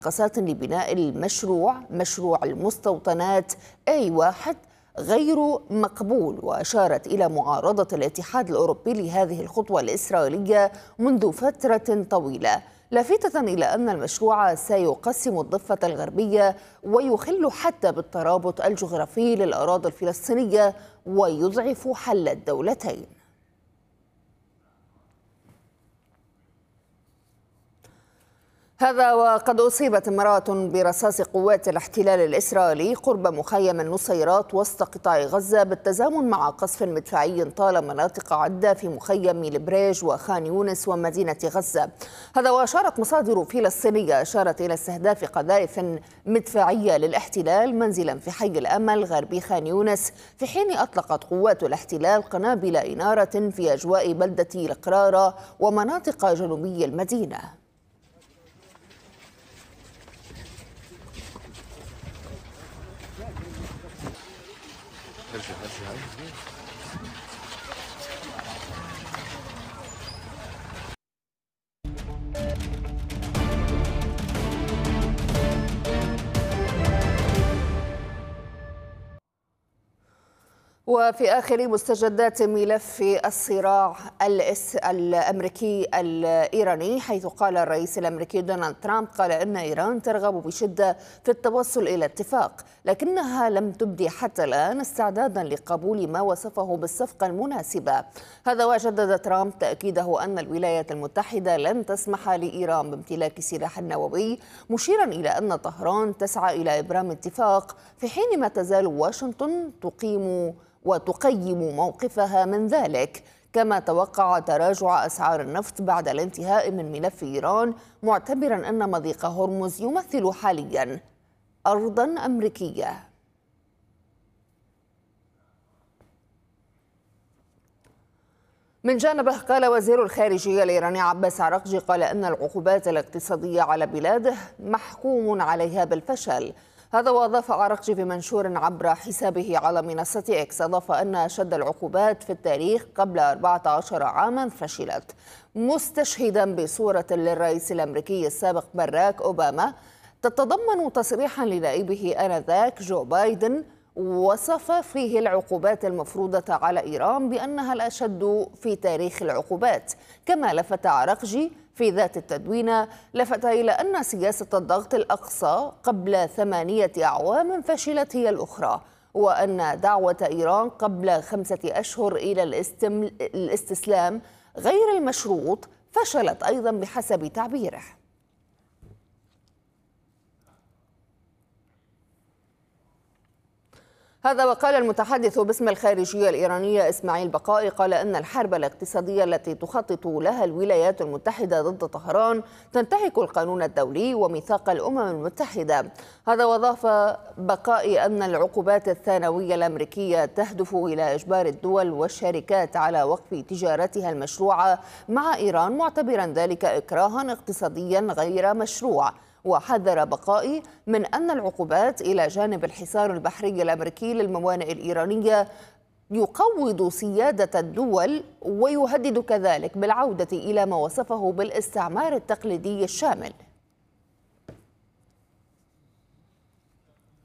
مناقصات لبناء مشروع المستوطنات A1 غير مقبول، وأشارت إلى معارضة الاتحاد الأوروبي لهذه الخطوة الإسرائيلية منذ فترة طويلة، لافتة إلى أن المشروع سيقسم الضفة الغربية ويخل حتى بالترابط الجغرافي للأراضي الفلسطينية ويضعف حل الدولتين. هذا وقد أصيبت امرأة برصاص قوات الاحتلال الإسرائيلي قرب مخيم النصيرات وسط قطاع غزة بالتزامن مع قصف مدفعي طال مناطق عدة في مخيم البريج وخان يونس ومدينة غزة. هذا وأشارت مصادر فلسطينية إلى استهداف قذائف مدفعية للاحتلال منزلا في حي الأمل غربي خان يونس، في حين أطلقت قوات الاحتلال قنابل إنارة في أجواء بلدة القرارة ومناطق جنوبي المدينة. وفي آخر مستجدات ملف الصراع الأمريكي الإيراني، حيث قال الرئيس الأمريكي دونالد ترامب أن إيران ترغب بشدة في التوصل إلى اتفاق، لكنها لم تبدي حتى الآن استعدادا لقبول ما وصفه بالصفقة المناسبة. هذا وجدد ترامب تأكيده أن الولايات المتحدة لن تسمح لإيران بامتلاك سلاح نووي، مشيرا إلى أن طهران تسعى إلى إبرام اتفاق، في حين ما تزال واشنطن تقيم موقفها من ذلك. كما توقع تراجع أسعار النفط بعد الانتهاء من ملف إيران، معتبرا أن مضيق هرمز يمثل حاليا أرضا أمريكية. من جانبه قال وزير الخارجية الإيراني عباس عراقجي أن العقوبات الاقتصادية على بلاده محكوم عليها بالفشل. هذا وأضاف عراقجي في منشور عبر حسابه على منصة إكس، أضاف أن أشد العقوبات في التاريخ قبل 14 عاما فشلت، مستشهدا بصورة للرئيس الأمريكي السابق باراك أوباما تتضمن تصريحا لنائبه آنذاك جو بايدن وصف فيه العقوبات المفروضة على إيران بأنها الأشد في تاريخ العقوبات. كما لفت عراقجي في ذات التدوين إلى أن سياسة الضغط الأقصى قبل 8 أعوام فشلت هي الأخرى، وأن دعوة إيران قبل 5 أشهر إلى الاستسلام غير المشروط فشلت أيضا بحسب تعبيره. هذا وقال المتحدث باسم الخارجية الإيرانية إسماعيل بقائي أن الحرب الاقتصادية التي تخطط لها الولايات المتحدة ضد طهران تنتهك القانون الدولي وميثاق الأمم المتحدة. هذا وأضاف بقائي أن العقوبات الثانوية الأمريكية تهدف إلى إجبار الدول والشركات على وقف تجارتها المشروعة مع إيران، معتبرا ذلك إكراها اقتصاديا غير مشروع. وحذر بقائي من أن العقوبات إلى جانب الحصار البحري الأمريكي للموانئ الإيرانية يقوض سيادة الدول ويهدد كذلك بالعودة إلى ما وصفه بالاستعمار التقليدي الشامل.